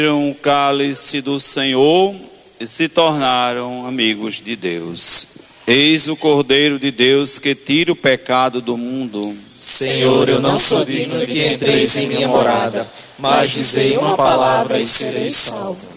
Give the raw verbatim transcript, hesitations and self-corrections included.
o cálice do Senhor e se tornaram amigos de Deus. Eis o Cordeiro de Deus que tira o pecado do mundo. Senhor, eu não sou digno de que entreis em minha morada, mas dizei uma palavra e serei salvo.